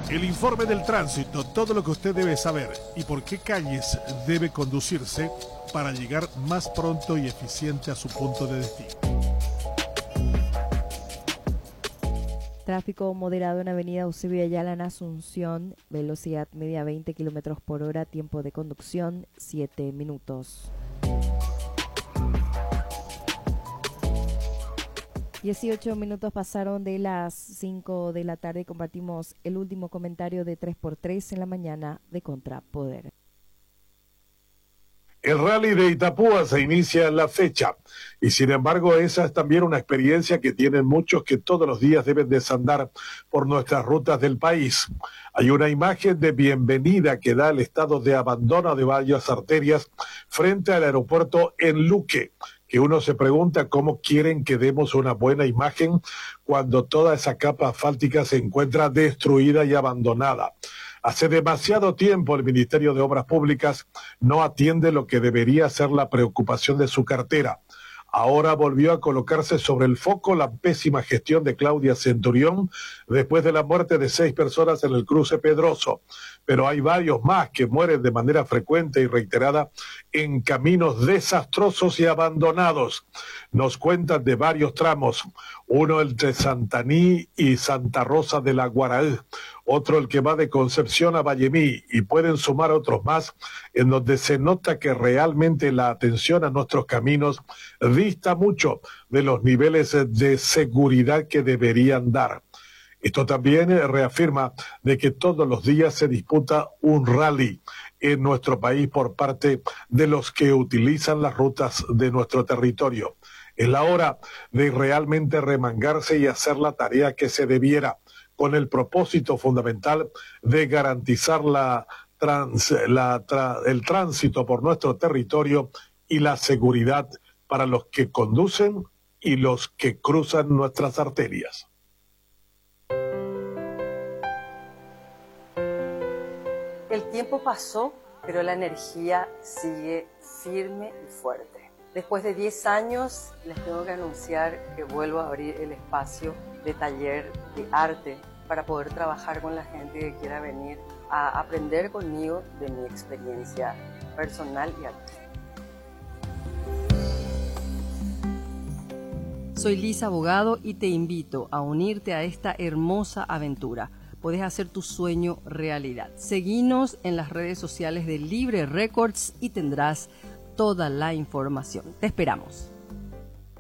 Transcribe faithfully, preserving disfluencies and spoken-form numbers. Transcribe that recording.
El informe del tránsito, todo lo que usted debe saber y por qué calles debe conducirse para llegar más pronto y eficiente a su punto de destino. Tráfico moderado en Avenida Eusebio Ayala en Asunción, velocidad media veinte kilómetros por hora, tiempo de conducción siete minutos. dieciocho minutos pasaron de las cinco de la tarde y compartimos el último comentario de tres por tres en la mañana de Contrapoder. El rally de Itapúa se inicia en la fecha y sin embargo esa es también una experiencia que tienen muchos que todos los días deben desandar por nuestras rutas del país. Hay una imagen de bienvenida que da el estado de abandono de varias arterias frente al aeropuerto en Luque, que uno se pregunta cómo quieren que demos una buena imagen cuando toda esa capa asfáltica se encuentra destruida y abandonada. Hace demasiado tiempo el Ministerio de Obras Públicas no atiende lo que debería ser la preocupación de su cartera. Ahora volvió a colocarse sobre el foco la pésima gestión de Claudia Centurión después de la muerte de seis personas en el cruce Pedroso. Pero hay varios más que mueren de manera frecuente y reiterada en caminos desastrosos y abandonados. Nos cuentan de varios tramos, uno entre Santaní y Santa Rosa de la Guaraí, otro el que va de Concepción a Vallemí, y pueden sumar otros más en donde se nota que realmente la atención a nuestros caminos dista mucho de los niveles de seguridad que deberían dar. Esto también reafirma de que todos los días se disputa un rally en nuestro país por parte de los que utilizan las rutas de nuestro territorio. Es la hora de realmente remangarse y hacer la tarea que se debiera, con el propósito fundamental de garantizar la trans, la, tra, el tránsito por nuestro territorio y la seguridad para los que conducen y los que cruzan nuestras arterias. El tiempo pasó, pero la energía sigue firme y fuerte. Después de diez años, les tengo que anunciar que vuelvo a abrir el espacio de taller de arte para poder trabajar con la gente que quiera venir a aprender conmigo de mi experiencia personal y artística. Soy Lisa Abogado y te invito a unirte a esta hermosa aventura. Podés hacer tu sueño realidad. Seguinos en las redes sociales de Libre Records y tendrás toda la información. Te esperamos.